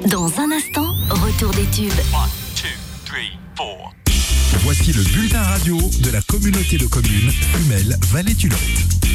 Dans un instant, retour des tubes. 1, 2, 3, 4. Voici le bulletin radio de la communauté de communes Fumel Vallée du Lot.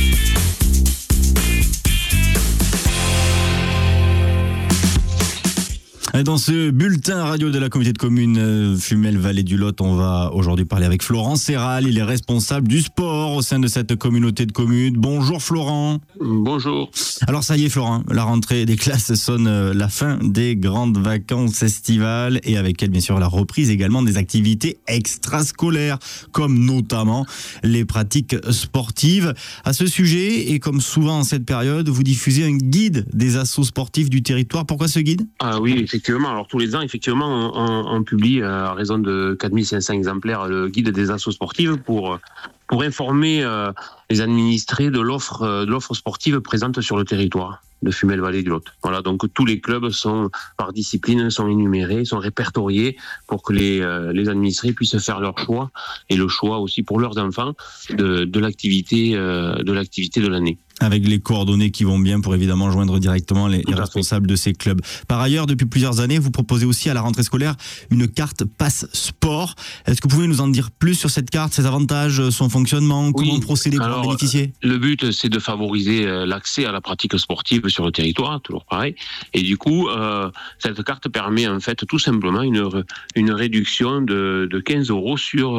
Dans ce bulletin radio de la communauté de communes Fumel Vallée du Lot, on va aujourd'hui parler avec Florent Serral. Il est responsable du sport au sein de cette communauté de communes. Bonjour Florent. Bonjour. Alors ça y est Florent, la rentrée des classes sonne la fin des grandes vacances estivales et avec elle bien sûr la reprise également des activités extrascolaires comme notamment les pratiques sportives. À ce sujet et comme souvent en cette période, vous diffusez un guide des assos sportifs du territoire. Pourquoi ce guide ? Ah oui, effectivement. Alors tous les ans, effectivement, on publie à raison de 4500 exemplaires le guide des assos sportives pour informer les administrés de l'offre sportive présente sur le territoire de Fumel Vallée du Lot. Voilà, donc tous les clubs sont par discipline sont énumérés, sont répertoriés pour que les administrés puissent faire leur choix et le choix aussi pour leurs enfants de l'activité de l'année. Avec les coordonnées qui vont bien pour évidemment joindre directement les responsables de ces clubs. Par ailleurs, depuis plusieurs années, vous proposez aussi à la rentrée scolaire une carte Pass Sport. Est-ce que vous pouvez nous en dire plus sur cette carte, ses avantages, son fonctionnement, comment procéder pour en bénéficier ? Le but, c'est de favoriser l'accès à la pratique sportive sur le territoire, toujours pareil. Et du coup, cette carte permet en fait tout simplement une réduction de 15 €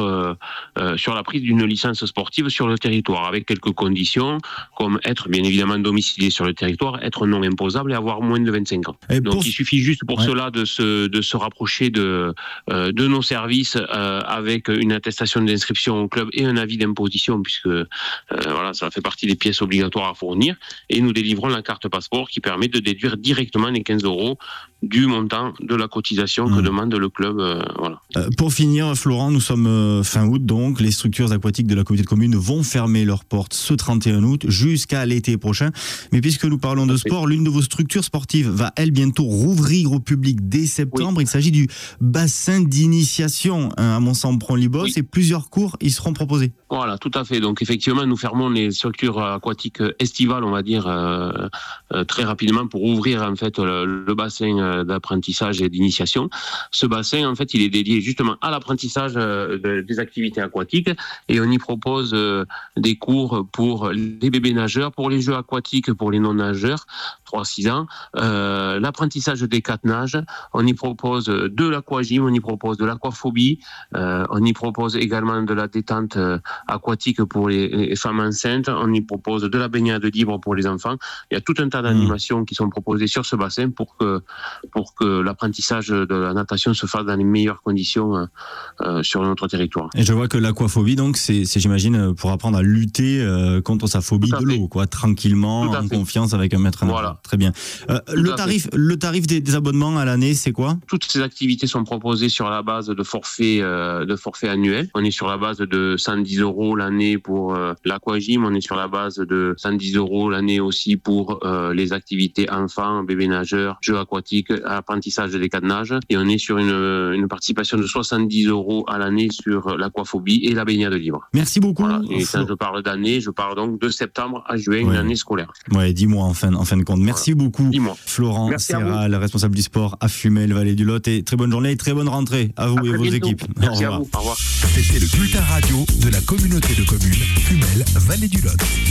sur la prise d'une licence sportive sur le territoire, avec quelques conditions, comme être bien évidemment domicilié sur le territoire, être non imposable et avoir moins de 25 ans. Donc il suffit juste pour cela de se rapprocher de nos services avec une attestation d'inscription au club et un avis d'imposition, puisque voilà, ça fait partie des pièces obligatoires à fournir, et nous délivrons la carte passeport qui permet de déduire directement les 15 € du montant de la cotisation que demande le club. Voilà. Pour finir, Florent, nous sommes fin août, donc les structures aquatiques de la communauté de communes vont fermer leurs portes ce 31 août jusqu'à l'été prochain. Mais puisque nous parlons de sport, l'une de vos structures sportives va, elle, bientôt rouvrir au public dès septembre. Oui. Il s'agit du bassin d'initiation à Mont-Sampron-Libos, et plusieurs cours y seront proposés. Voilà, tout à fait. Donc effectivement, nous fermons les structures aquatiques estivales, on va dire, très rapidement pour ouvrir en fait le bassin d'apprentissage et d'initiation. Ce bassin, en fait, il est dédié justement à l'apprentissage des activités aquatiques, et on y propose des cours pour les bébés nageurs, pour les jeux aquatiques, pour les non-nageurs, 3-6 ans, l'apprentissage des 4 nages, on y propose de l'aquagym, on y propose de l'aquaphobie, on y propose également de la détente aquatique pour les femmes enceintes, on y propose de la baignade libre pour les enfants. Il y a tout un tas d'animations qui sont proposées sur ce bassin pour que l'apprentissage de la natation se fasse dans les meilleures conditions sur notre territoire. Et je vois que l'aquaphobie, donc, c'est j'imagine, pour apprendre à lutter contre sa phobie de l'eau, quoi, tranquillement, en confiance avec un maître nageur. Voilà. Très bien. Le tarif des abonnements à l'année, c'est quoi ? Toutes ces activités sont proposées sur la base de forfait annuel. On est sur la base de 110 € l'année pour l'aquagym, on est sur la base de 110 € l'année aussi pour les activités enfants, bébés nageurs, jeux aquatiques, apprentissage des 4 nages, et on est sur une participation de 70 € à l'année sur l'aquaphobie et la baignade libre. Merci beaucoup. Voilà. Et quand je parle d'année, je parle donc de septembre à juin, une année scolaire. Ouais, 10 mois en fin de compte. Merci beaucoup, Florent Serral, responsable du sport à Fumel Vallée du Lot, et très bonne journée et très bonne rentrée à vous et vos équipes. Merci à vous. Au revoir. C'était le bulletin radio de la communauté de communes Fumel Vallée du Lot.